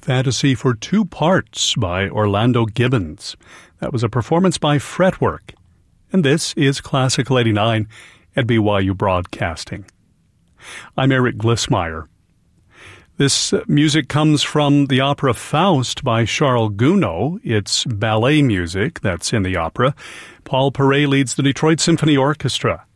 Fantasy for Two Parts by Orlando Gibbons. That was a performance by Fretwork. And this is Classical 89 at BYU Broadcasting. I'm Eric Glissmeyer. This music comes from the opera Faust by Charles Gounod. It's ballet music that's in the opera. Paul Perret leads the Detroit Symphony Orchestra.